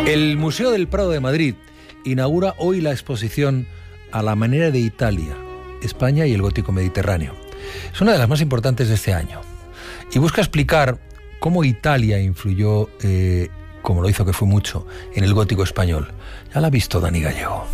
El Museo del Prado de Madrid inaugura hoy la exposición A la manera de Italia, España y el gótico mediterráneo. Es una de las más importantes de este año y busca explicar cómo Italia influyó, como lo hizo que fue mucho, en el gótico español. Ya la ha visto Dani Gallego.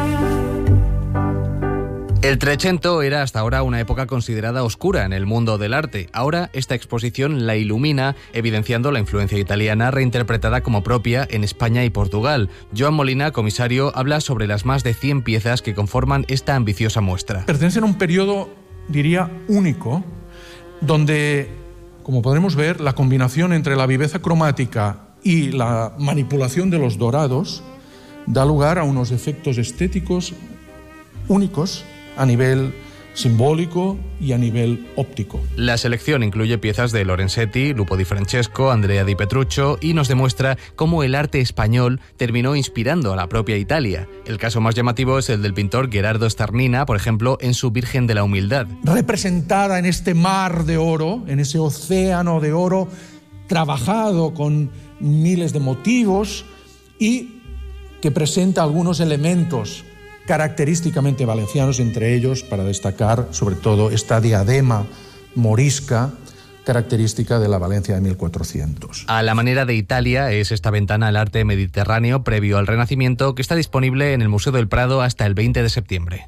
El Trecento era hasta ahora una época considerada oscura en el mundo del arte. Ahora esta exposición la ilumina, evidenciando la influencia italiana reinterpretada como propia en España y Portugal. Joan Molina, comisario, habla sobre las más de 100 piezas que conforman esta ambiciosa muestra. Pertenecen a un periodo, diría, único, donde, como podremos ver, la combinación entre la viveza cromática y la manipulación de los dorados da lugar a unos efectos estéticos únicos a nivel simbólico y a nivel óptico. La selección incluye piezas de Lorenzetti, Lupo di Francesco, Andrea di Petruccio y nos demuestra cómo el arte español terminó inspirando a la propia Italia. El caso más llamativo es el del pintor Gherardo Starnina, por ejemplo, en su Virgen de la Humildad. Representada en este mar de oro, en ese océano de oro, trabajado con miles de motivos y que presenta algunos elementos característicamente valencianos, entre ellos, para destacar, sobre todo, esta diadema morisca, característica de la Valencia de 1400. A la manera de Italia es esta ventana al arte mediterráneo previo al Renacimiento que está disponible en el Museo del Prado hasta el 20 de septiembre.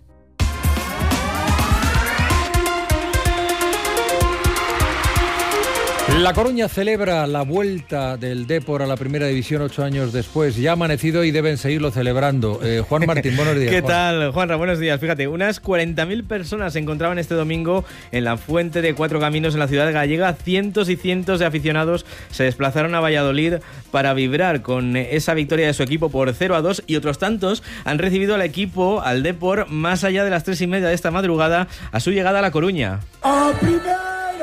La Coruña celebra la vuelta del Depor a la Primera División 8 años después. Ya ha amanecido y deben seguirlo celebrando. Juan Martín, buenos días. ¿Qué tal, Juanra? Buenos días. Fíjate, unas 40.000 personas se encontraban este domingo en la Fuente de Cuatro Caminos en la ciudad gallega. Cientos y cientos de aficionados se desplazaron a Valladolid para vibrar con esa victoria de su equipo por 0-2 y otros tantos han recibido al equipo, al Depor, más allá de las 3:30 de esta madrugada a su llegada a La Coruña. ¡A primera!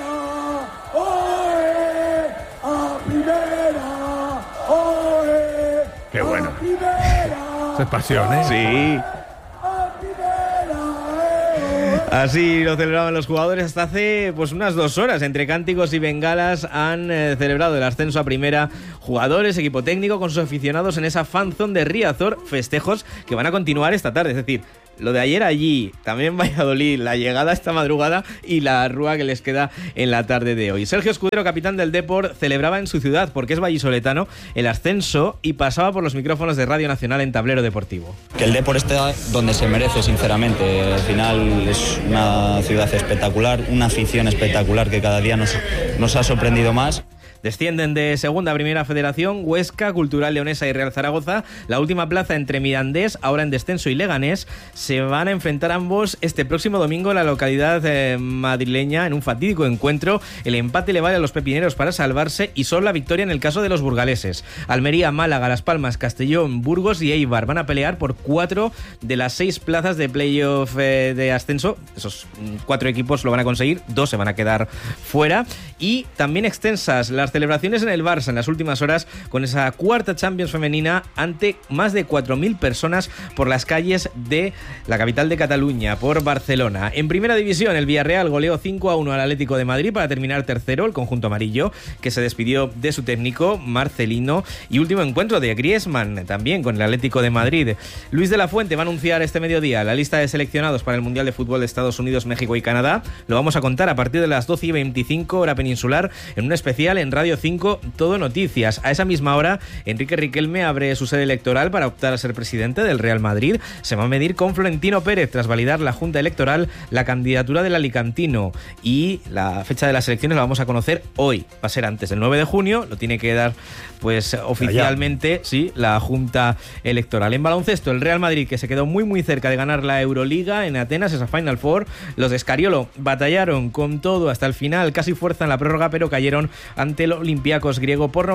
Qué bueno. Esa es pasión, ¿eh? Sí. Así lo celebraban los jugadores hasta hace unas 2 horas. Entre cánticos y bengalas han celebrado el ascenso a primera jugadores, equipo técnico con sus aficionados en esa fanzone de Riazor, festejos que van a continuar esta tarde. Es decir, lo de ayer allí, también Valladolid, la llegada esta madrugada y la rúa que les queda en la tarde de hoy. Sergio Escudero, capitán del Depor, celebraba en su ciudad, porque es vallisoletano, el ascenso y pasaba por los micrófonos de Radio Nacional en Tablero Deportivo. Que el Depor esté donde se merece, sinceramente. Al final es una ciudad espectacular, una afición espectacular que cada día nos ha sorprendido más. Descienden de segunda a primera federación Huesca, Cultural Leonesa y Real Zaragoza. La última plaza entre Mirandés, ahora en descenso, y Leganés se van a enfrentar ambos este próximo domingo en la localidad madrileña en un fatídico encuentro. El empate le vale a los pepineros para salvarse y solo la victoria en el caso de los burgaleses. Almería, Málaga, Las Palmas, Castellón, Burgos y Eibar van a pelear por 4 de las 6 plazas de playoff de ascenso. Esos 4 equipos lo van a conseguir, 2 se van a quedar fuera. Y también extensas las celebraciones en el Barça en las últimas horas con esa cuarta Champions femenina ante más de 4.000 personas por las calles de la capital de Cataluña, por Barcelona. En primera división, el Villarreal goleó 5-1 al Atlético de Madrid para terminar tercero, el conjunto amarillo, que se despidió de su técnico, Marcelino, y último encuentro de Griezmann, también con el Atlético de Madrid. Luis de la Fuente va a anunciar este mediodía la lista de seleccionados para el Mundial de Fútbol de Estados Unidos, México y Canadá. Lo vamos a contar a partir de las 12:25 hora peninsular en un especial en Radio 5 Todo Noticias. A esa misma hora, Enrique Riquelme abre su sede electoral para optar a ser presidente del Real Madrid. Se va a medir con Florentino Pérez tras validar la Junta Electoral la candidatura del alicantino, y la fecha de las elecciones la vamos a conocer hoy. Va a ser antes del 9 de junio, lo tiene que dar oficialmente la Junta Electoral. En baloncesto, el Real Madrid, que se quedó muy cerca de ganar la Euroliga en Atenas, esa Final Four. Los de Scariolo batallaron con todo hasta el final, casi fuerzan la prórroga, pero cayeron ante el Olympiacos griego por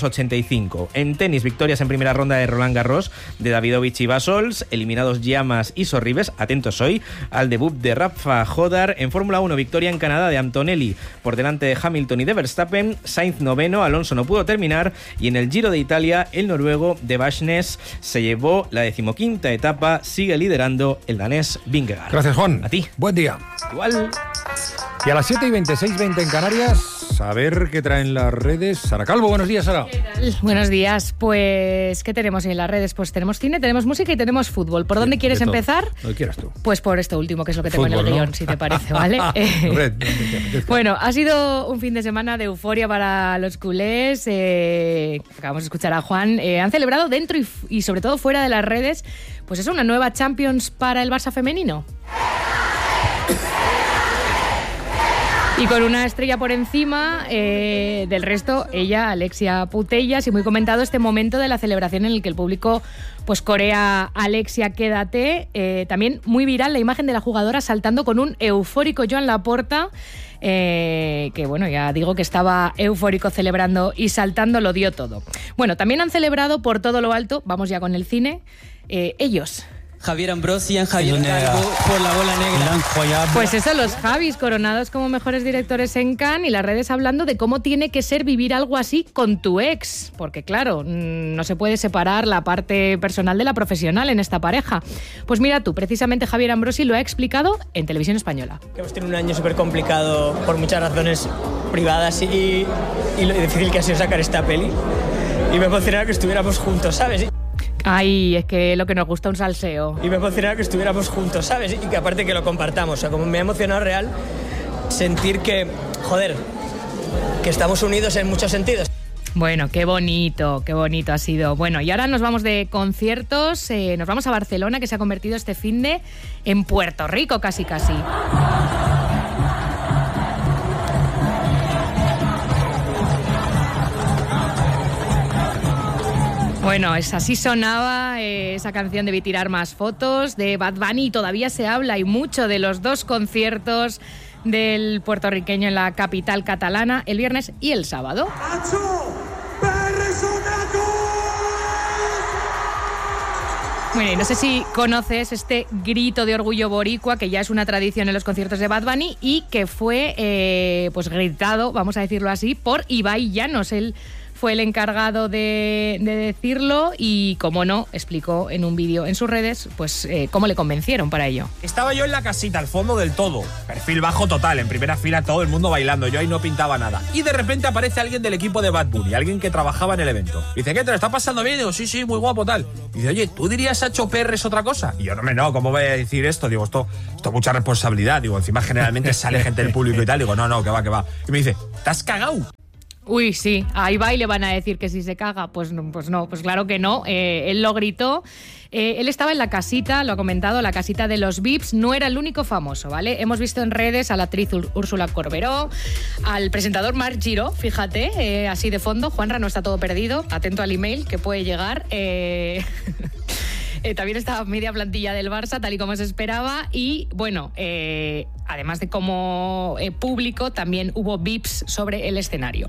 92-85. En tenis, victorias en primera ronda de Roland Garros de Davidovich y Basols, eliminados Llamas y Sorribes. Atentos hoy al debut de Rafa Jodar. En Fórmula 1, victoria en Canadá de Antonelli por delante de Hamilton y de Verstappen. Sainz noveno, Alonso no pudo terminar, y en el Giro de Italia, el noruego de Barsnes se llevó la 15ª etapa. Sigue liderando el danés Vingegaard. Gracias, Juan. A ti. Buen día. Igual. Y a las 7:26, 20 en Canarias... A ver qué traen las redes. Sara Calvo, buenos días, Sara. ¿Qué tal? Buenos días. Pues, ¿qué tenemos en las redes? Pues tenemos cine, tenemos música y tenemos fútbol. ¿Por dónde quieres empezar? Lo que quieras tú. Pues por esto último, que es lo que tengo Fútbol, en el guión, ¿no? si te parece, ¿vale? Bueno, ha sido un fin de semana de euforia para los culés. Acabamos de escuchar a Juan. Han celebrado dentro y sobre todo fuera de las redes, pues es una nueva Champions para el Barça femenino. Y con una estrella por encima del resto, ella, Alexia Putellas, y muy comentado este momento de la celebración en el que el público pues corea Alexia, quédate. También muy viral la imagen de la jugadora saltando con un eufórico Joan Laporta, que bueno, ya digo que estaba eufórico celebrando y saltando, lo dio todo. Bueno, también han celebrado por todo lo alto, vamos ya con el cine, ellos. Javier Ambrosian, Javier Calvo por La Bola Negra. Pues eso, los Javis coronados como mejores directores en Cannes y las redes hablando de cómo tiene que ser vivir algo así con tu ex, porque claro, no se puede separar la parte personal de la profesional en esta pareja. Pues mira tú, precisamente Javier Ambrosi lo ha explicado en Televisión Española. Hemos tenido un año súper complicado por muchas razones privadas y lo difícil que ha sido sacar esta peli. Y me emocionaba que estuviéramos juntos, ¿sabes? Ay, es que lo que nos gusta un salseo. Y me emocionaba que estuviéramos juntos, ¿sabes? Y que aparte que lo compartamos. O sea, como me ha emocionado real sentir que, joder, que estamos unidos en muchos sentidos. Bueno, qué bonito ha sido. Bueno, y ahora nos vamos de conciertos, nos vamos a Barcelona, que se ha convertido este finde en Puerto Rico casi. Bueno, así sonaba esa canción de tirar más fotos de Bad Bunny y todavía se habla y mucho de los dos conciertos del puertorriqueño en la capital catalana el viernes y el sábado. Bueno, y no sé si conoces este grito de orgullo boricua, que ya es una tradición en los conciertos de Bad Bunny y que fue pues gritado, vamos a decirlo así, por Ibai Llanos. Él fue el encargado de decirlo y, como no, explicó en un vídeo en sus redes pues cómo le convencieron para ello. Estaba yo en la casita, al fondo del todo, perfil bajo total, en primera fila todo el mundo bailando, yo ahí no pintaba nada. Y de repente aparece alguien del equipo de Bad Bunny, alguien que trabajaba en el evento. Dice, ¿qué te lo está pasando bien? Digo, sí, muy guapo, tal. Dice, oye, ¿tú dirías a Choper es otra cosa? Y yo, no, ¿cómo voy a decir esto? Digo, esto es mucha responsabilidad. Digo, encima generalmente sale gente del público y tal. Digo, no, que va. Y me dice, ¿te has cagado? Uy, sí, a Ibai le van a decir que si se caga, pues no, pues claro que no, él lo gritó. Él estaba en la casita, lo ha comentado, la casita de los VIPs, no era el único famoso, ¿vale? Hemos visto en redes a la actriz Úrsula Corberó, al presentador Marc Giró, fíjate, así de fondo, Juanra, no está todo perdido, atento al email que puede llegar. También estaba media plantilla del Barça, tal y como se esperaba. Y bueno, además de como público, también hubo VIPs sobre el escenario.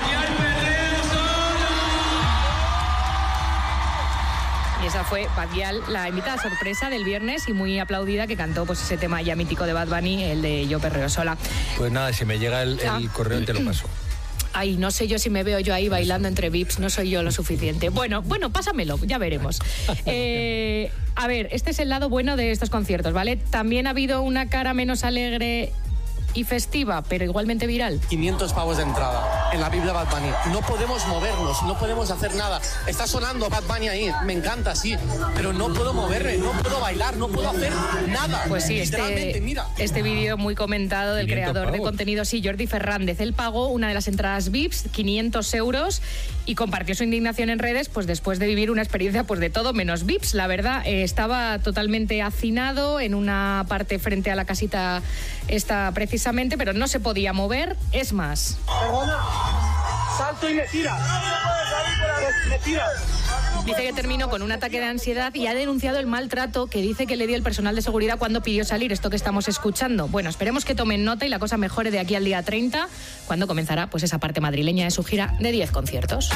Y esa fue Badial, la invitada sorpresa del viernes y muy aplaudida, que cantó pues ese tema ya mítico de Bad Bunny, el de Yo Perreo Sola. Pues nada, si me llega el correo te lo paso. Ay, no sé yo si me veo yo ahí bailando entre VIPs, no soy yo lo suficiente. Bueno, pásamelo, ya veremos. A ver, este es el lado bueno de estos conciertos, ¿vale? También ha habido una cara menos alegre y festiva, pero igualmente viral. 500 pavos de entrada en la Biblia Bad Bunny. No podemos movernos, no podemos hacer nada. Está sonando Bad Bunny ahí, me encanta, sí, pero no puedo moverme, no puedo bailar, no puedo hacer nada. Pues sí, mira. Este vídeo muy comentado del creador de contenido, sí, Jordi Fernández. Él pagó una de las entradas VIPs, 500 euros, y compartió su indignación en redes, pues después de vivir una experiencia pues de todo menos VIPs. La verdad, estaba totalmente hacinado en una parte frente a la casita esta precisamente, pero no se podía mover. Es más, Perdona, salto y me tira. Me tira. dice que terminó con un ataque de ansiedad y ha denunciado el maltrato que dice que le dio el personal de seguridad cuando pidió salir, esto que estamos escuchando. Bueno, esperemos que tomen nota y la cosa mejore de aquí al día 30, cuando comenzará pues esa parte madrileña de su gira de 10 conciertos.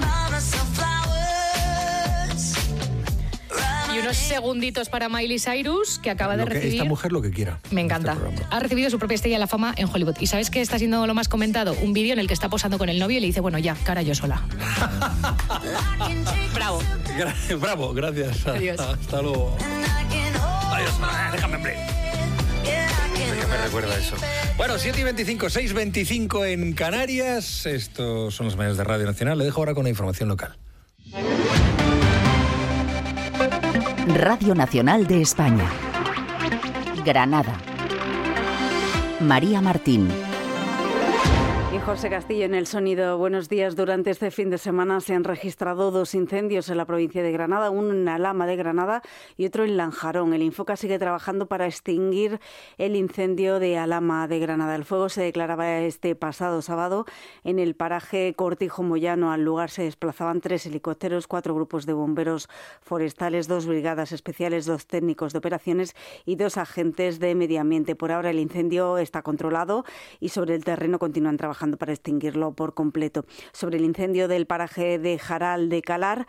Y unos segunditos para Miley Cyrus, que acaba de recibir... Esta mujer lo que quiera. Me encanta. Ha recibido su propia estrella de la fama en Hollywood. ¿Y sabes qué está siendo lo más comentado? Un vídeo en el que está posando con el novio y le dice, bueno, ya, cara yo sola. Bravo. Bravo, gracias. Adiós. Hasta luego. Adiós. Déjame, hombre. ¿Qué me recuerda eso? Bueno, 7:25, 6:25 en Canarias. Estos son los medios de Radio Nacional. Le dejo ahora con la información local. Radio Nacional de España. Granada. María Martín. Y José Castillo en el sonido. Buenos días. Durante este fin de semana se han registrado 2 incendios en la provincia de Granada, uno en Alhama de Granada y otro en Lanjarón. El Infoca sigue trabajando para extinguir el incendio de Alhama de Granada. El fuego se declaraba este pasado sábado en el paraje Cortijo Moyano. Al lugar se desplazaban 3 helicópteros, 4 grupos de bomberos forestales, 2 brigadas especiales, 2 técnicos de operaciones y 2 agentes de medio ambiente. Por ahora el incendio está controlado y sobre el terreno continúan trabajando para extinguirlo por completo. Sobre el incendio del paraje de Jaral de Calar,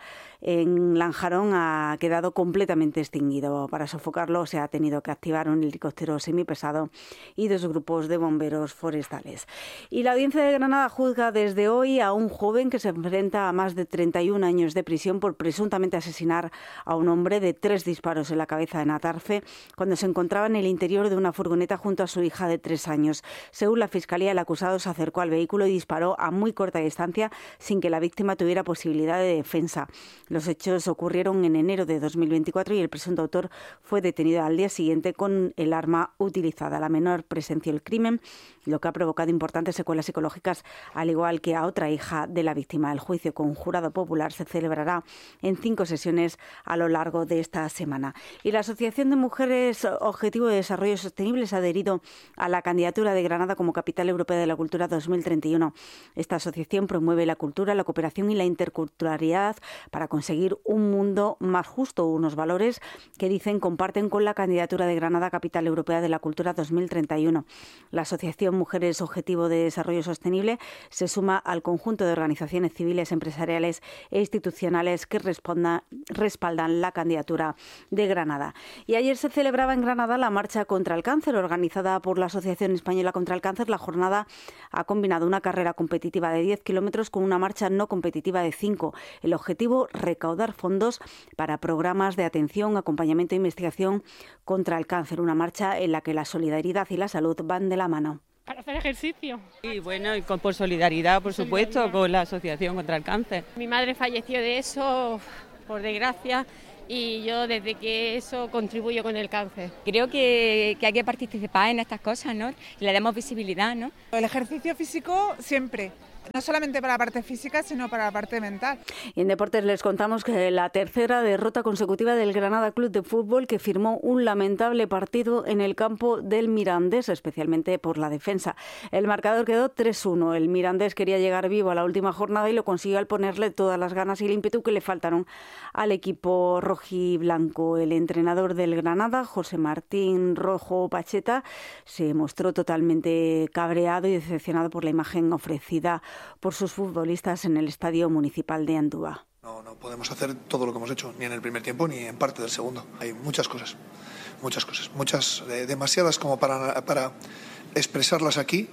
en Lanjarón, ha quedado completamente extinguido. Para sofocarlo se ha tenido que activar un helicóptero semipesado y 2 grupos de bomberos forestales. Y la Audiencia de Granada juzga desde hoy a un joven que se enfrenta a más de 31 años de prisión por presuntamente asesinar a un hombre de 3 disparos en la cabeza en Atarfe cuando se encontraba en el interior de una furgoneta junto a su hija de 3 años. Según la Fiscalía, el acusado se acercó al vehículo y disparó a muy corta distancia sin que la víctima tuviera posibilidad de defensa. Los hechos ocurrieron en enero de 2024 y el presunto autor fue detenido al día siguiente con el arma utilizada. La menor presenció el crimen, lo que ha provocado importantes secuelas psicológicas, al igual que a otra hija de la víctima. El juicio con jurado popular se celebrará en 5 sesiones a lo largo de esta semana. Y la Asociación de Mujeres Objetivo de Desarrollo Sostenible se ha adherido a la candidatura de Granada como Capital Europea de la Cultura 2031. Esta asociación promueve la cultura, la cooperación y la interculturalidad para conseguir un mundo más justo, unos valores que dicen comparten con la candidatura de Granada Capital Europea de la Cultura 2031. La Asociación Mujeres Objetivo de Desarrollo Sostenible se suma al conjunto de organizaciones civiles, empresariales e institucionales que respaldan la candidatura de Granada. Y ayer se celebraba en Granada la Marcha contra el Cáncer, organizada por la Asociación Española contra el Cáncer. La jornada ha combinado una carrera competitiva de 10 kilómetros con una marcha no competitiva de 5. El objetivo, recaudar fondos para programas de atención, acompañamiento e investigación contra el cáncer. Una marcha en la que la solidaridad y la salud van de la mano. Para hacer ejercicio. Y bueno, y por solidaridad, por supuesto, con la Asociación contra el Cáncer. Mi madre falleció de eso, por desgracia, y yo desde que eso contribuyo con el cáncer. Creo que hay que participar en estas cosas, ¿no? Y le damos visibilidad, ¿no? El ejercicio físico siempre. No solamente para la parte física, sino para la parte mental. Y en deportes les contamos que la tercera derrota consecutiva del Granada Club de Fútbol, que firmó un lamentable partido en el campo del Mirandés, especialmente por la defensa. El marcador quedó 3-1. El Mirandés quería llegar vivo a la última jornada y lo consiguió al ponerle todas las ganas y el ímpetu que le faltaron al equipo rojiblanco. El entrenador del Granada, José Martín Rojo Pacheta, se mostró totalmente cabreado y decepcionado por la imagen ofrecida por sus futbolistas en el Estadio Municipal de Andúa. No podemos hacer todo lo que hemos hecho, ni en el primer tiempo ni en parte del segundo. Hay muchas cosas, demasiadas como para expresarlas aquí,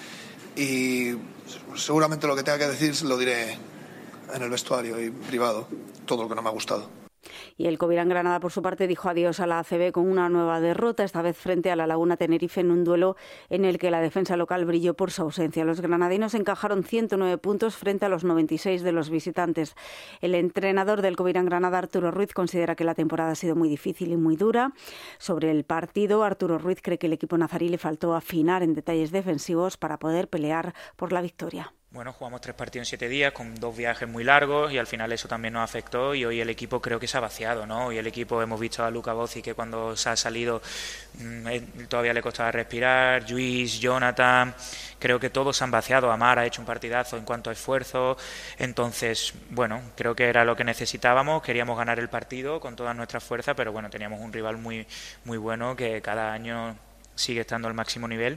y seguramente lo que tenga que decir lo diré en el vestuario y privado, todo lo que no me ha gustado. Y el Covirán Granada, por su parte, dijo adiós a la ACB con una nueva derrota, esta vez frente a la Laguna Tenerife, en un duelo en el que la defensa local brilló por su ausencia. Los granadinos encajaron 109 puntos frente a los 96 de los visitantes. El entrenador del Covirán Granada, Arturo Ruiz, considera que la temporada ha sido muy difícil y muy dura. Sobre el partido, Arturo Ruiz cree que el equipo nazarí le faltó afinar en detalles defensivos para poder pelear por la victoria. Bueno, jugamos 3 partidos en 7 días con 2 viajes muy largos y al final eso también nos afectó, y hoy el equipo creo que se ha vaciado, ¿no? Hoy el equipo, hemos visto a Luca Bozzi que cuando se ha salido todavía le costaba respirar, Luis, Jonathan, creo que todos se han vaciado. Amar ha hecho un partidazo en cuanto a esfuerzo, entonces bueno, creo que era lo que necesitábamos, queríamos ganar el partido con toda nuestra fuerza, pero bueno, teníamos un rival muy, muy bueno que cada año sigue estando al máximo nivel.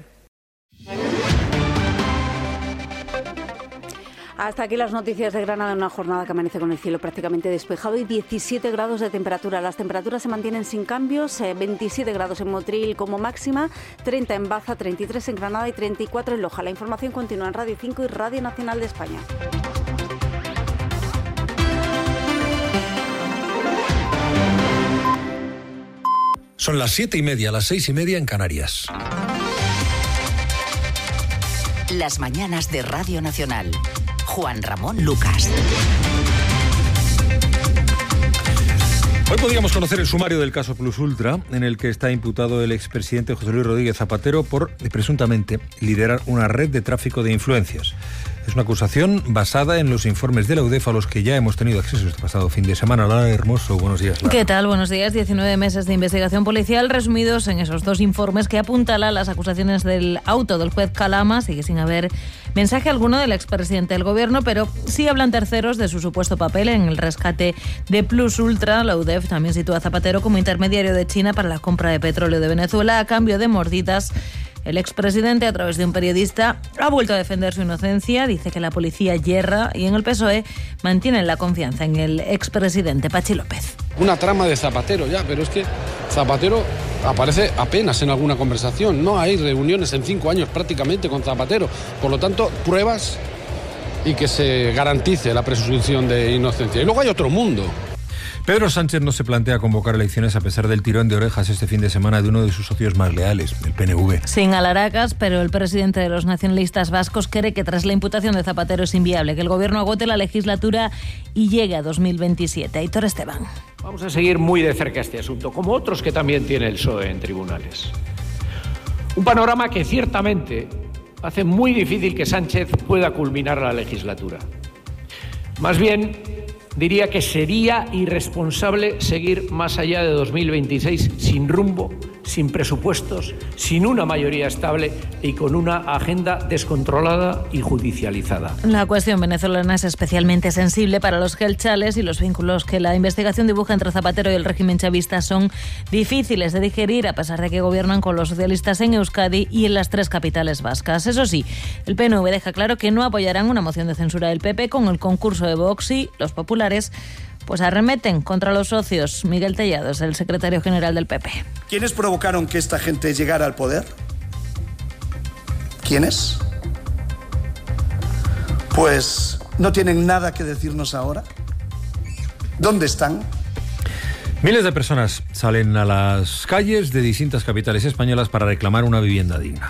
Hasta aquí las noticias de Granada, en una jornada que amanece con el cielo prácticamente despejado y 17 grados de temperatura. Las temperaturas se mantienen sin cambios, 27 grados en Motril como máxima, 30 en Baza, 33 en Granada y 34 en Loja. La información continúa en Radio 5 y Radio Nacional de España. Son las 7:30, las 6:30 en Canarias. Las mañanas de Radio Nacional. Juan Ramón Lucas. Hoy podríamos conocer el sumario del caso Plus Ultra, en el que está imputado el expresidente José Luis Rodríguez Zapatero por, presuntamente, liderar una red de tráfico de influencias. Es una acusación basada en los informes de la UDEF a los que ya hemos tenido acceso este pasado fin de semana. Lara Hermoso, buenos días, Lara. ¿Qué tal? Buenos días. 19 meses de investigación policial resumidos en esos dos informes que apuntalan las acusaciones del auto del juez Calama. Sigue sin haber mensaje alguno del expresidente del gobierno, pero sí hablan terceros de su supuesto papel en el rescate de Plus Ultra. La UDEF también sitúa a Zapatero como intermediario de China para la compra de petróleo de Venezuela a cambio de mordidas. El expresidente, a través de un periodista, ha vuelto a defender su inocencia, dice que la policía yerra, y en el PSOE mantienen la confianza en el expresidente Pachi López. Una trama de Zapatero ya, pero es que Zapatero aparece apenas en alguna conversación. No hay reuniones en 5 años prácticamente con Zapatero. Por lo tanto, pruebas y que se garantice la presunción de inocencia. Y luego hay otro mundo. Pedro Sánchez no se plantea convocar elecciones a pesar del tirón de orejas este fin de semana de uno de sus socios más leales, el PNV. Sin alaracas, pero el presidente de los nacionalistas vascos cree que tras la imputación de Zapatero es inviable que el gobierno agote la legislatura y llegue a 2027. Aitor Esteban. Vamos a seguir muy de cerca este asunto, como otros que también tiene el PSOE en tribunales. Un panorama que ciertamente hace muy difícil que Sánchez pueda culminar la legislatura. Más bien, diría que sería irresponsable seguir más allá de 2026 sin rumbo, sin presupuestos, sin una mayoría estable y con una agenda descontrolada y judicializada. La cuestión venezolana es especialmente sensible para los gelchales y los vínculos que la investigación dibuja entre Zapatero y el régimen chavista son difíciles de digerir, a pesar de que gobiernan con los socialistas en Euskadi y en las 3 capitales vascas. Eso sí, el PNV deja claro que no apoyarán una moción de censura del PP con el concurso de Vox y los populares pues arremeten contra los socios. Miguel Tellado es el secretario general del PP. ¿Quiénes provocaron que esta gente llegara al poder? ¿Quiénes? Pues no tienen nada que decirnos ahora. ¿Dónde están? Miles de personas salen a las calles de distintas capitales españolas para reclamar una vivienda digna.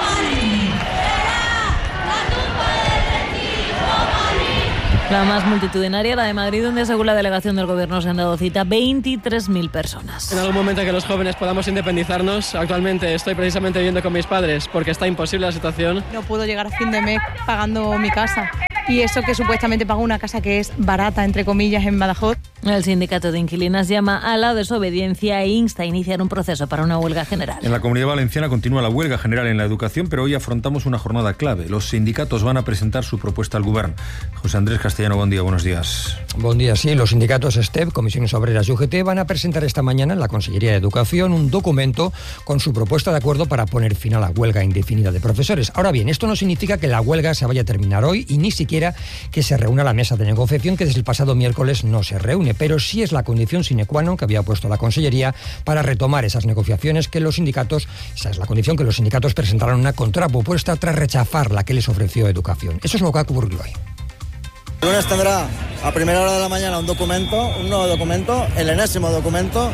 La más multitudinaria, la de Madrid, donde según la delegación del gobierno se han dado cita 23.000 personas. En algún momento que los jóvenes podamos independizarnos. Actualmente estoy precisamente viviendo con mis padres porque está imposible la situación. No puedo llegar a fin de mes pagando mi casa. Y eso que supuestamente pago una casa que es barata, entre comillas, en Badajoz. El sindicato de inquilinas llama a la desobediencia e insta a iniciar un proceso para una huelga general. En la Comunidad Valenciana continúa la huelga general en la educación, pero hoy afrontamos una jornada clave. Los sindicatos van a presentar su propuesta al Govern. José Andrés Castellano, buen día, buenos días. Buen día, sí. Los sindicatos STEP, Comisiones Obreras y UGT van a presentar esta mañana en la Consellería de Educación un documento con su propuesta de acuerdo para poner fin a la huelga indefinida de profesores. Ahora bien, esto no significa que la huelga se vaya a terminar hoy y ni siquiera que se reúna la mesa de negociación, que desde el pasado miércoles no se reúne, pero sí es la condición sine qua non que había puesto la Consellería para retomar esas negociaciones que los sindicatos, esa es la condición que los sindicatos presentaron una contrapropuesta tras rechazar la que les ofreció Educación. Eso es lo que ha ocurrido hoy. El lunes tendrá a primera hora de la mañana un nuevo documento, el enésimo documento,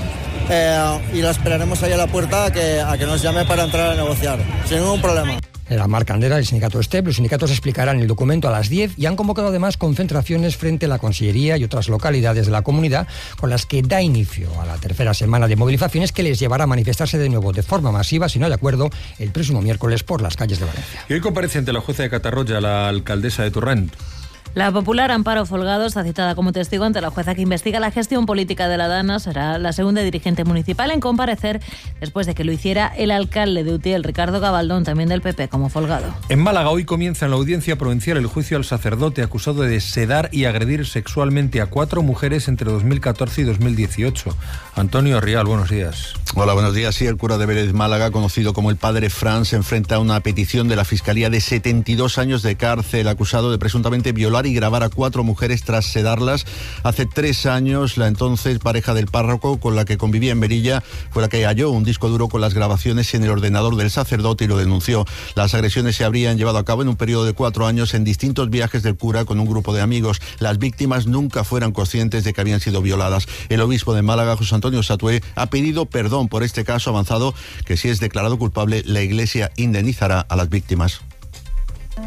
y lo esperaremos ahí a la puerta a que nos llame para entrar a negociar, sin ningún problema. La Mar Candela, el sindicato STEP, los sindicatos explicarán el documento a las 10 y han convocado además concentraciones frente a la Consellería y otras localidades de la comunidad con las que da inicio a la tercera semana de movilizaciones que les llevará a manifestarse de nuevo de forma masiva, si no hay acuerdo, el próximo miércoles por las calles de Valencia. Y hoy comparece ante la jueza de Catarroja la alcaldesa de Torrent. La popular Amparo Folgado está citada como testigo ante la jueza que investiga la gestión política de la Dana. Será la segunda dirigente municipal en comparecer después de que lo hiciera el alcalde de Utiel, Ricardo Gabaldón, también del PP, como Folgado. En Málaga hoy comienza en la audiencia provincial el juicio al sacerdote acusado de sedar y agredir sexualmente a 4 mujeres entre 2014 y 2018. Antonio Rial, buenos días. Hola, buenos días. Sí, el cura de Vélez Málaga, conocido como el padre Fran, se enfrenta a una petición de la Fiscalía de 72 años de cárcel, acusado de presuntamente violar y grabar a 4 mujeres tras sedarlas. Hace 3 años, la entonces pareja del párroco con la que convivía en Merilla fue la que halló un disco duro con las grabaciones en el ordenador del sacerdote y lo denunció. Las agresiones se habrían llevado a cabo en un periodo de 4 años en distintos viajes del cura con un grupo de amigos. Las víctimas nunca fueron conscientes de que habían sido violadas. El obispo de Málaga, José Antonio Satué, ha pedido perdón por este caso, avanzado que si es declarado culpable, la Iglesia indemnizará a las víctimas.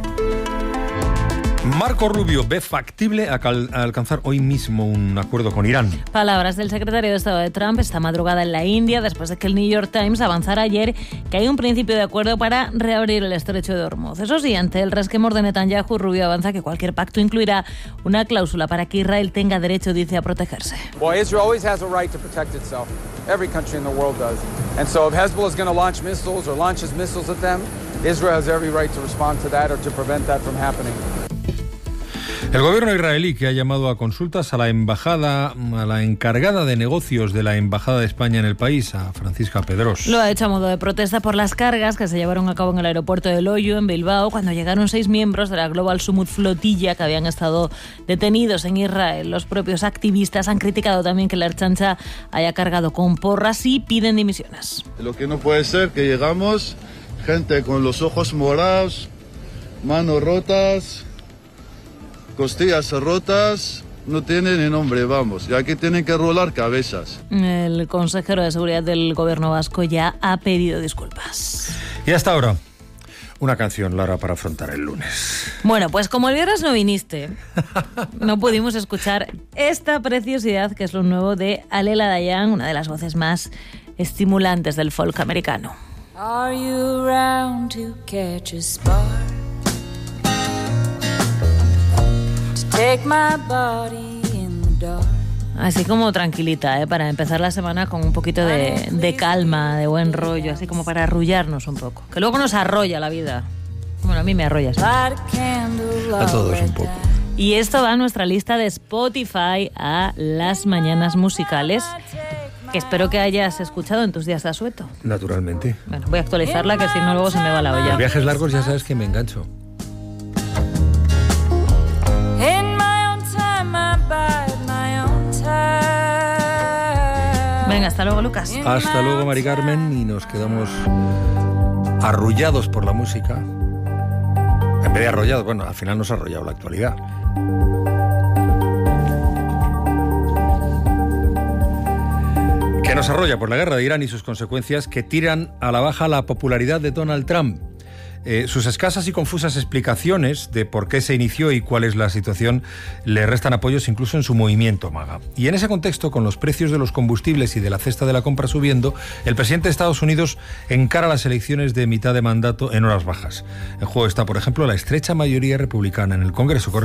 Marco Rubio ve factible alcanzar hoy mismo un acuerdo con Irán. Palabras del secretario de Estado de Trump esta madrugada en la India, después de que el New York Times avanzara ayer que hay un principio de acuerdo para reabrir el estrecho de Hormuz. Eso sí, ante el resquemor de Netanyahu, Rubio avanza que cualquier pacto incluirá una cláusula para que Israel tenga derecho, dice, a protegerse. Well, Israel always has a right to protect itself. Every country in the world does. And so if Hezbollah is going to launch missiles or launches missiles at them, Israel has every right to respond to that or to prevent that from happening. El gobierno israelí, que ha llamado a consultas a la encargada de negocios de la Embajada de España en el país, a Francisca Pedrós. Lo ha hecho a modo de protesta por las cargas que se llevaron a cabo en el aeropuerto de Loiu, en Bilbao, cuando llegaron 6 miembros de la Global Summit Flotilla que habían estado detenidos en Israel. Los propios activistas han criticado también que la Ertzaintza haya cargado con porras y piden dimisiones. Lo que no puede ser que llegamos, gente con los ojos morados, manos rotas, costillas rotas, no tienen ni nombre, vamos. Y aquí tienen que rolar cabezas. El consejero de Seguridad del Gobierno vasco ya ha pedido disculpas. Y hasta ahora, una canción, Lara, para afrontar el lunes. Bueno, pues como el viernes no viniste, no pudimos escuchar esta preciosidad que es lo nuevo de Alela Dayan, una de las voces más estimulantes del folk americano. Are you around to catch a spark? Take my body in the dark. Así como tranquilita, para empezar la semana con un poquito de calma, de buen rollo, así como para arrullarnos un poco. Que luego nos arrolla la vida. Bueno, a mí me arrolla. A todos un poco. Y esto va a nuestra lista de Spotify a las mañanas musicales, que espero que hayas escuchado en tus días de asueto. Naturalmente. Bueno, voy a actualizarla, que si no luego se me va la olla. Los viajes largos ya sabes que me engancho. Venga, hasta luego, Lucas. Hasta luego, Mari Carmen, y nos quedamos arrullados por la música. En vez de arrollados, bueno, al final nos ha arrollado la actualidad. Que nos arrolla por la guerra de Irán y sus consecuencias, que tiran a la baja la popularidad de Donald Trump. Sus escasas y confusas explicaciones de por qué se inició y cuál es la situación le restan apoyos incluso en su movimiento MAGA. Y en ese contexto, con los precios de los combustibles y de la cesta de la compra subiendo, el presidente de Estados Unidos encara las elecciones de mitad de mandato en horas bajas. En juego está, por ejemplo, la estrecha mayoría republicana en el Congreso.